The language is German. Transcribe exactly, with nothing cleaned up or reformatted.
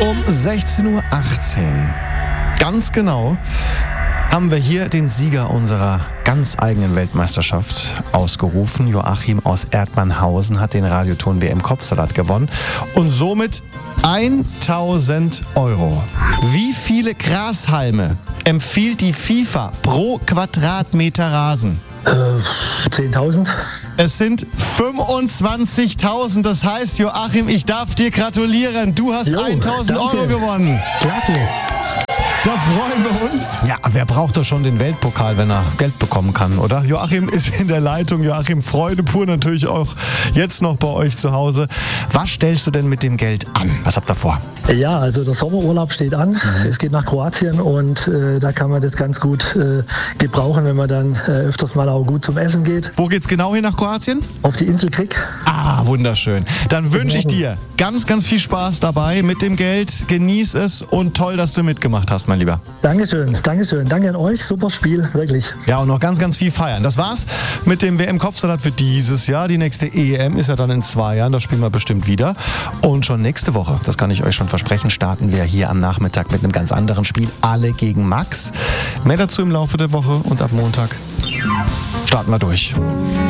Um sechzehn Uhr achtzehn, ganz genau, haben wir hier den Sieger unserer ganz eigenen Weltmeisterschaft ausgerufen. Joachim aus Erdmannhausen hat den Radioton W M Kopfsalat gewonnen und somit tausend Euro. Wie viele Grashalme empfiehlt die FIFA pro Quadratmeter Rasen? Äh, zehntausend. Es sind fünfundzwanzigtausend. Das heißt, Joachim, ich darf dir gratulieren. Du hast Jo, tausend danke. Euro gewonnen. Klasse. Da freuen wir uns. Ja, wer braucht doch schon den Weltpokal, wenn er Geld bekommen kann, oder? Joachim ist in der Leitung. Joachim, Freude pur natürlich auch jetzt noch bei euch zu Hause. Was stellst du denn mit dem Geld an? Was habt ihr vor? Ja, also der Sommerurlaub steht an. Es geht nach Kroatien und äh, da kann man das ganz gut äh, gebrauchen, wenn man dann äh, öfters mal auch gut zum Essen geht. Wo geht's genau hin nach Kroatien? Auf die Insel Krick. Ah, wunderschön. Dann wünsche ich dir ganz, ganz viel Spaß dabei mit dem Geld. Genieß es und toll, dass du mitgemacht hast, mein Lieber. Dankeschön, Dankeschön. Danke an euch. Super Spiel, wirklich. Ja, und noch ganz, ganz viel feiern. Das war's mit dem W M-Kopfsalat für dieses Jahr. Die nächste E M ist ja dann in zwei Jahren. Da spielen wir bestimmt wieder. Und schon nächste Woche, das kann ich euch schon versprechen, starten wir hier am Nachmittag mit einem ganz anderen Spiel. Alle gegen Max. Mehr dazu im Laufe der Woche und ab Montag starten wir durch.